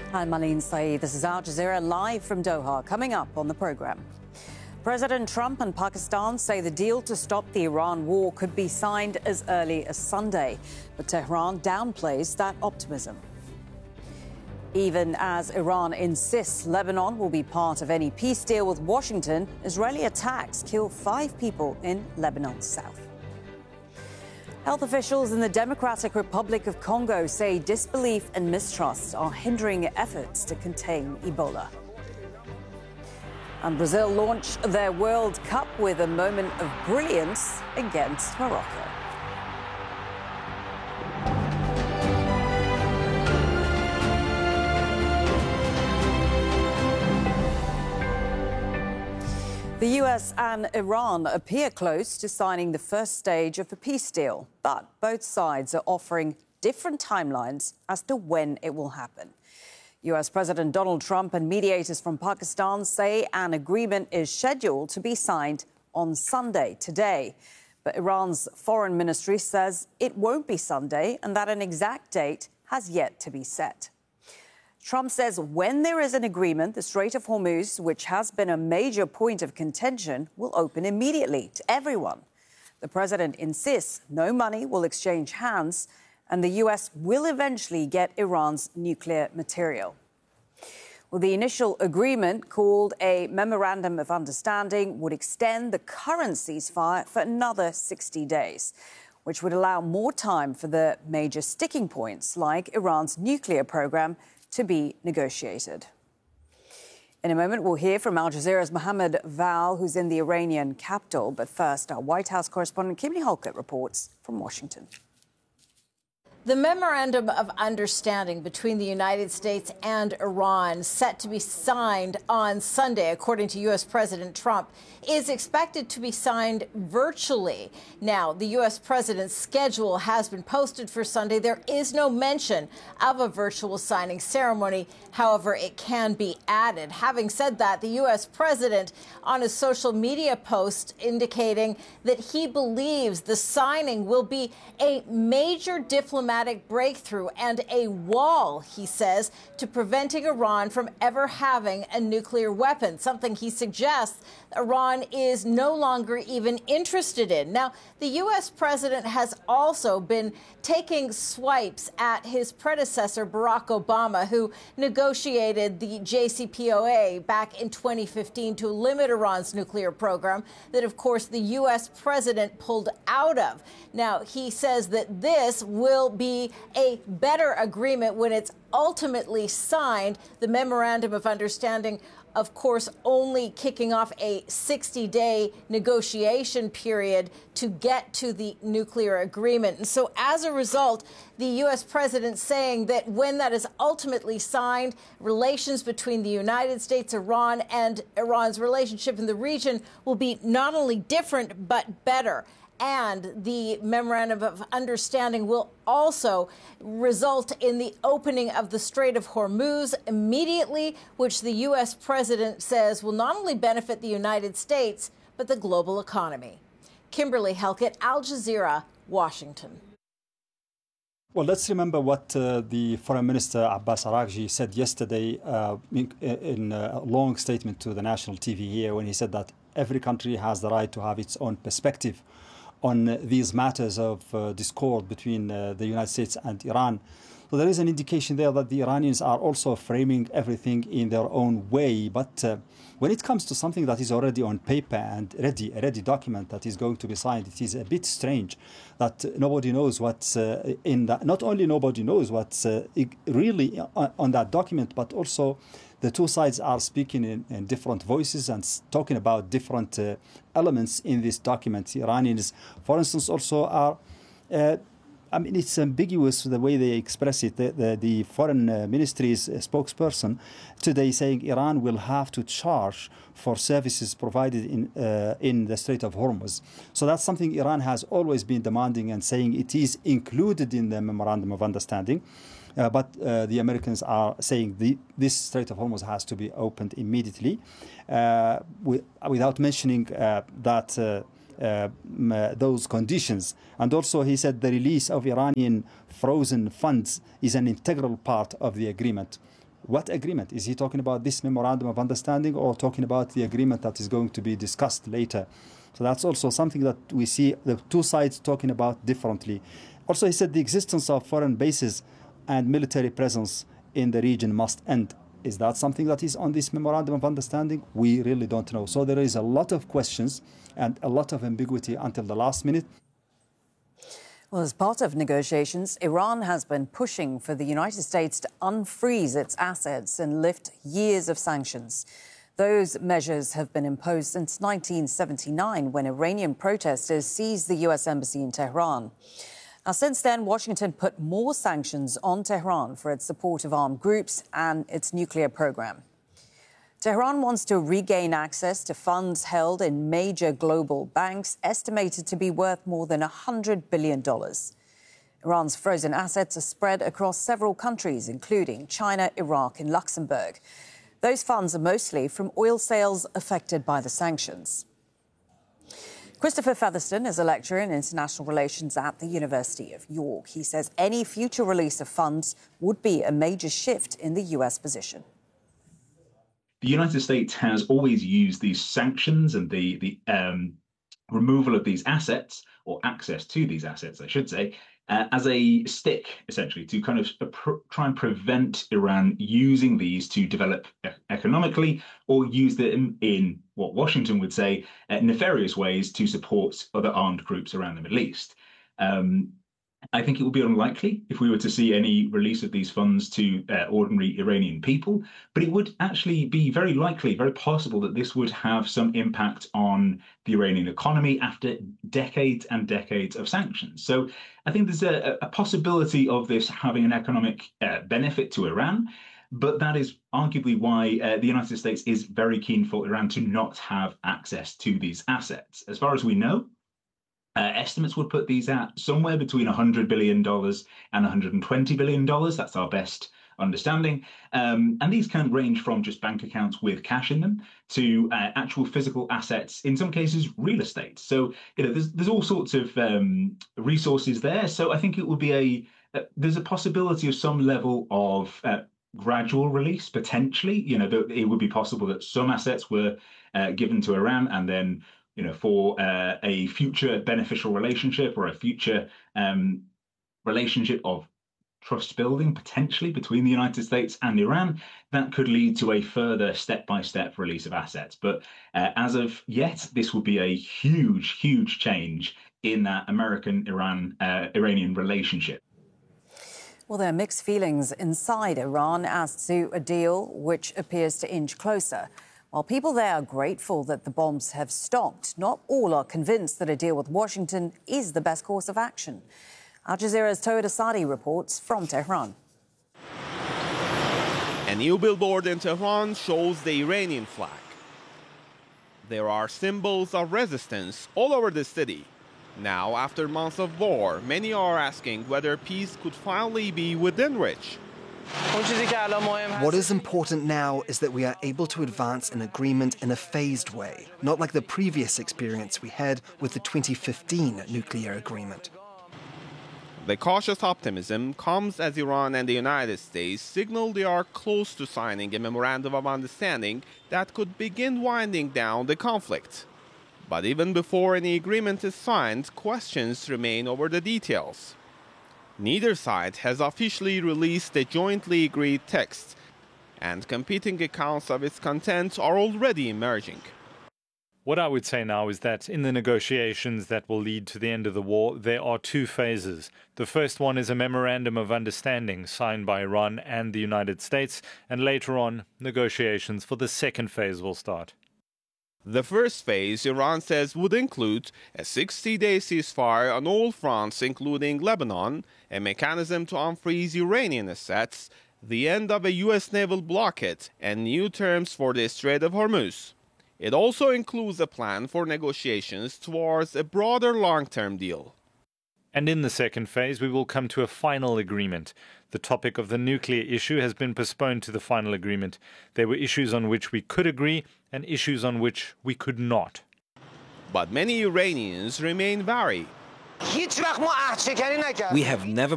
I'm Malin Saeed. This is Al Jazeera live from Doha. Coming up on the programme. President Trump and Pakistan say the deal to stop the Iran war could be signed as early as Sunday, but Tehran downplays that optimism. Even as Iran insists Lebanon will be part of any peace deal with Washington, Israeli attacks kill 5 people in Lebanon's south. Health officials in the Democratic Republic of Congo say disbelief and mistrust are hindering efforts to contain Ebola. And Brazil launched their World Cup with a moment of brilliance against Morocco. The US and Iran appear close to signing the first stage of the peace deal, but both sides are offering different timelines as to when it will happen. US President Donald Trump and mediators from Pakistan say an agreement is scheduled to be signed on Sunday, today. But Iran's foreign ministry says it won't be Sunday and that an exact date has yet to be set. Trump says when there is an agreement, the Strait of Hormuz, which has been a major point of contention, will open immediately to everyone. The president insists no money will exchange hands and the US will eventually get Iran's nuclear material. Well, the initial agreement, called a Memorandum of Understanding, would extend the current ceasefire for another 60 days, which would allow more time for the major sticking points, like Iran's nuclear program, to be negotiated. In a moment, we'll hear from Al Jazeera's Mohammed Val, who's in the Iranian capital. But first, our White House correspondent Kimberly Halkett reports from Washington. The Memorandum of Understanding between the United States and Iran, set to be signed on Sunday, according to U.S. President Trump, is expected to be signed virtually. Now, the U.S. president's schedule has been posted for Sunday. There is no mention of a virtual signing ceremony. However, it can be added. Having said that, the U.S. president, on a social media post, indicating that he believes the signing will be a major diplomatic breakthrough and a wall, he says, to preventing Iran from ever having a nuclear weapon, something he suggests Iran is no longer even interested in. Now, the U.S. president has also been taking swipes at his predecessor, Barack Obama, who negotiated the JCPOA back in 2015 to limit Iran's nuclear program that, of course, the U.S. president pulled out of. Now, he says that this will be a better agreement when it's ultimately signed. The Memorandum of Understanding, of course, only kicking off a 60-day negotiation period to get to the nuclear agreement. And so as a result, the U.S. president saying that when that is ultimately signed, relations between the United States, Iran, and Iran's relationship in the region will be not only different, but better. And the Memorandum of Understanding will also result in the opening of the Strait of Hormuz immediately, which the U.S. president says will not only benefit the United States, but the global economy. Kimberly Halkett, Al Jazeera, Washington. Well, let's remember what the Foreign Minister Abbas Araghchi said yesterday in a long statement to the national TV here, when he said that every country has the right to have its own perspective on these matters of discord between the United States and Iran. So there is an indication there that the Iranians are also framing everything in their own way. But when it comes to something that is already on paper and a ready document that is going to be signed, it is a bit strange that nobody knows what's in that. Not only nobody knows what's really on that document, but also the two sides are speaking in different voices and talking about different elements in this document. The Iranians, for instance, also are, it's ambiguous the way they express it. The foreign ministry's spokesperson today saying Iran will have to charge for services provided in the Strait of Hormuz. So that's something Iran has always been demanding and saying it is included in the Memorandum of Understanding. But the Americans are saying this Strait of Hormuz has to be opened immediately, without mentioning those conditions. And also he said the release of Iranian frozen funds is an integral part of the agreement. What agreement? Is he talking about this memorandum of understanding or talking about the agreement that is going to be discussed later? So that's also something that we see the two sides talking about differently. Also, he said the existence of foreign bases and military presence in the region must end. Is that something that is on this memorandum of understanding? We really don't know. So there is a lot of questions and a lot of ambiguity until the last minute. Well, as part of negotiations, Iran has been pushing for the United States to unfreeze its assets and lift years of sanctions. Those measures have been imposed since 1979, when Iranian protesters seized the U.S. Embassy in Tehran. Now, since then, Washington put more sanctions on Tehran for its support of armed groups and its nuclear program. Tehran wants to regain access to funds held in major global banks, estimated to be worth more than $100 billion. Iran's frozen assets are spread across several countries, including China, Iraq and Luxembourg. Those funds are mostly from oil sales affected by the sanctions. Christopher Featherston is a lecturer in international relations at the University of York. He says any future release of funds would be a major shift in the US position. The United States has always used these sanctions and the removal of these assets, or access to these assets, I should say, as a stick, essentially, to kind of try and prevent Iran using these to develop economically, or use them in what Washington would say nefarious ways to support other armed groups around the Middle East. I think it would be unlikely if we were to see any release of these funds to ordinary Iranian people, but it would actually be very likely, very possible that this would have some impact on the Iranian economy after decades and decades of sanctions. So I think there's a possibility of this having an economic benefit to Iran, but that is arguably why the United States is very keen for Iran to not have access to these assets. As far as we know, estimates would put these at somewhere between $100 billion and $120 billion. That's our best understanding. And these can range from just bank accounts with cash in them to actual physical assets, in some cases, real estate. So, there's all sorts of resources there. So I think it would be there's a possibility of some level of gradual release, potentially. It would be possible that some assets were given to Iran and then for a future beneficial relationship or a future relationship of trust building, potentially, between the United States and Iran, that could lead to a further step-by-step release of assets. But as of yet, this would be a huge, huge change in that American-Iranian relationship. Well, there are mixed feelings inside Iran as to a deal which appears to inch closer. While people there are grateful that the bombs have stopped, not all are convinced that a deal with Washington is the best course of action. Al Jazeera's Tawhid Asadi reports from Tehran. A new billboard in Tehran shows the Iranian flag. There are symbols of resistance all over the city. Now, after months of war, many are asking whether peace could finally be within reach. What is important now is that we are able to advance an agreement in a phased way, not like the previous experience we had with the 2015 nuclear agreement. The cautious optimism comes as Iran and the United States signal they are close to signing a memorandum of understanding that could begin winding down the conflict. But even before any agreement is signed, questions remain over the details. Neither side has officially released a jointly agreed text, and competing accounts of its content are already emerging. What I would say now is that in the negotiations that will lead to the end of the war, there are two phases. The first one is a memorandum of understanding signed by Iran and the United States, and later on, negotiations for the second phase will start. The first phase, Iran says, would include a 60-day ceasefire on all fronts, including Lebanon, a mechanism to unfreeze Iranian assets, the end of a U.S. naval blockade, and new terms for the Strait of Hormuz. It also includes a plan for negotiations towards a broader long-term deal. And in the second phase, we will come to a final agreement. The topic of the nuclear issue has been postponed to the final agreement. There were issues on which we could agree and issues on which we could not. But many Iranians remain wary. We have never